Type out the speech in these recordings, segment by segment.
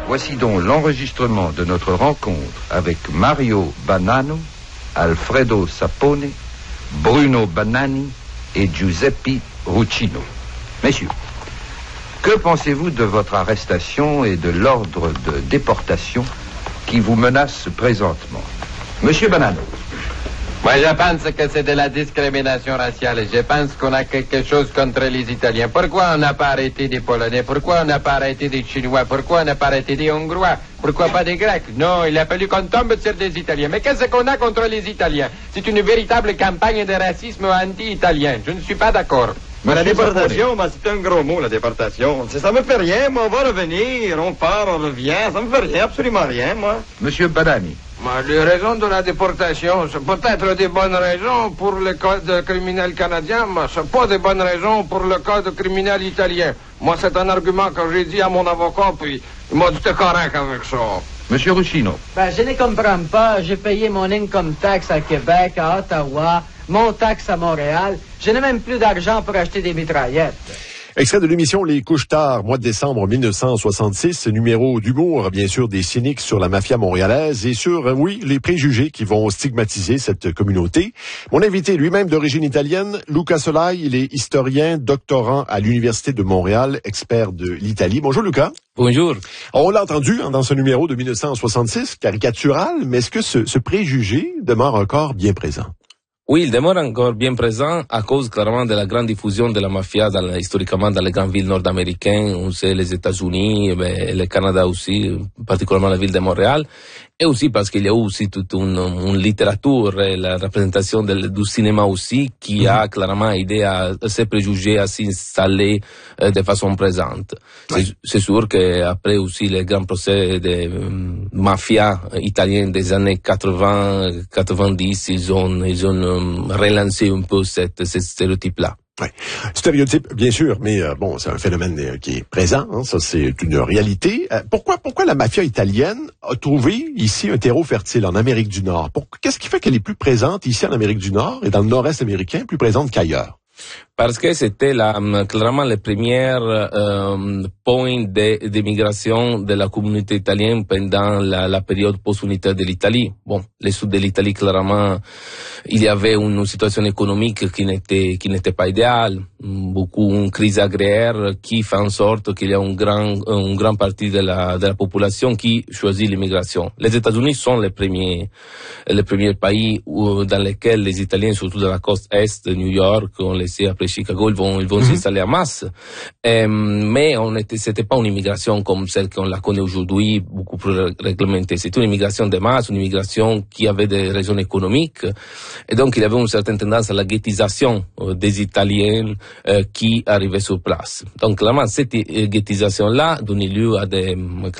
Voici donc l'enregistrement de notre rencontre avec Mario Banano, Alfredo Sapone, Bruno Banani et Giuseppe Ruccino. Messieurs, que pensez-vous de votre arrestation et de l'ordre de déportation qui vous menace présentement? Monsieur Banano. Moi, je pense que c'est de la discrimination raciale. Je pense qu'on a quelque chose contre les Italiens. Pourquoi on n'a pas arrêté des Polonais? Pourquoi on n'a pas arrêté des Chinois? Pourquoi on n'a pas arrêté des Hongrois? Pourquoi pas des Grecs? Non, il a fallu qu'on tombe sur des Italiens. Mais qu'est-ce qu'on a contre les Italiens? C'est une véritable campagne de racisme anti-italien. Je ne suis pas d'accord. Mais la déportation, c'est un gros mot, la déportation. Ça me fait rien, moi, on va revenir, on part, on revient, ça me fait rien, absolument rien, moi. Monsieur Banani. Les raisons de la déportation, c'est peut-être des bonnes raisons pour le code criminel canadien, mais c'est pas des bonnes raisons pour le code criminel italien. Moi, c'est un argument que j'ai dit à mon avocat, puis il m'a dit t'es correct avec ça. Monsieur Ruccino. Je ne comprends pas. J'ai payé mon income tax à Québec, à Ottawa, mon taxe à Montréal. Je n'ai même plus d'argent pour acheter des mitraillettes. Extrait de l'émission Les Couche-Tard, mois de décembre 1966, numéro d'humour, bien sûr, des cyniques sur la mafia montréalaise et sur, les préjugés qui vont stigmatiser cette communauté. Mon invité, lui-même d'origine italienne, Luca Solai, il est historien, doctorant à l'Université de Montréal, expert de l'Italie. Bonjour Luca. Bonjour. On l'a entendu dans ce numéro de 1966, caricatural, mais est-ce que ce préjugé demeure encore bien présent? Oui, il demeure encore bien présent à cause clairement de la grande diffusion de la mafia historiquement dans les grandes villes nord-américaines, on sait les États-Unis, le Canada aussi, particulièrement la ville de Montréal, et aussi parce qu'il y a aussi toute une littérature et la représentation du cinéma aussi qui a clairement aidé à ces préjugés à s'installer de façon présente. Oui. C'est sûr qu'après aussi les grands procès de mafia italiens des années 80-90, ils ont relancé un peu ce stéréotype-là. Oui. Stéréotype, bien sûr, mais c'est un phénomène qui est présent, hein, ça c'est une réalité. Pourquoi la mafia italienne a trouvé ici un terreau fertile en Amérique du Nord? Qu'est-ce qui fait qu'elle est plus présente ici en Amérique du Nord et dans le nord-est américain, plus présente qu'ailleurs? Parce que c'était clairement les premières points d'immigration de la communauté italienne pendant la période post-unitaire de l'Italie. Bon, le sud de l'Italie, clairement, il y avait une situation économique qui n'était pas idéale, une crise agraire qui fait en sorte qu'il y a une grande partie de la population qui choisit l'immigration. Les États-Unis sont les premiers pays dans lesquels les Italiens, surtout de la côte est de New York, on les sait après Chicago, ils vont s'installer en masse. Mais c'était pas une immigration comme celle qu'on la connaît aujourd'hui, beaucoup plus réglementée. C'était une immigration de masse, une immigration qui avait des raisons économiques. Et donc, il y avait une certaine tendance à la ghettisation des Italiens qui arrivaient sur place. Donc, clairement, cette ghettisation-là donnait lieu à des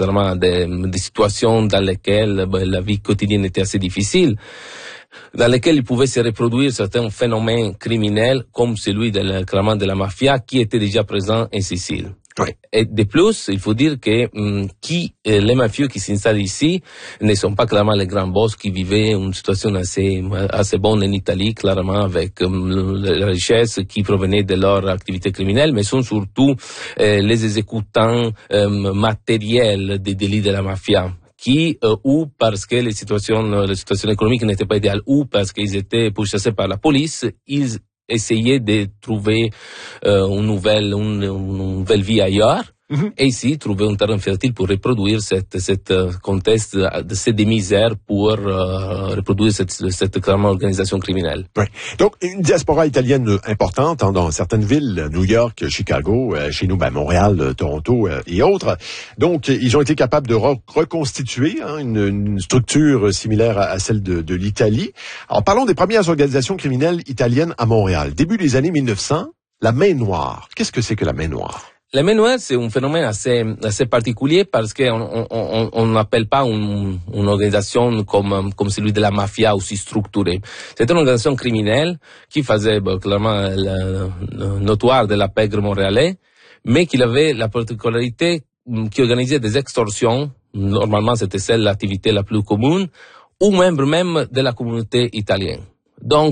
situations dans lesquelles la vie quotidienne était assez difficile, dans lesquels il pouvait se reproduire certains phénomènes criminels comme celui clairement de la mafia qui était déjà présent en Sicile. Oui. Et de plus, il faut dire que les mafieux qui s'installent ici ne sont pas clairement les grands boss qui vivaient une situation assez bonne en Italie, clairement avec la richesse qui provenait de leur activité criminelle, mais sont surtout les exécutants matériels des délits de la mafia, ou parce que la situation économique n'était pas idéale, ou parce qu'ils étaient pourchassés par la police, ils essayaient de trouver une nouvelle vie ailleurs. Et ici, trouver un terrain fertile pour reproduire cette contexte de ces misères pour reproduire cette clairement organisation criminelle. Oui. Donc, une diaspora italienne importante dans certaines villes, New York, Chicago, chez nous, Montréal, Toronto et autres. Donc, ils ont été capables de reconstituer une structure similaire à celle de l'Italie. Alors, parlons des premières organisations criminelles italiennes à Montréal. Début des années 1900, la Main Noire. Qu'est-ce que c'est que la Main Noire? La Main Noire, c'est un phénomène assez particulier parce qu'on n'appelle pas une organisation comme celui de la mafia aussi structurée. C'était une organisation criminelle qui faisait clairement notoire de la pègre montréalais, mais qui avait la particularité qui organisait des extorsions. Normalement, c'était l'activité la plus commune, ou même de la communauté italienne. Donc,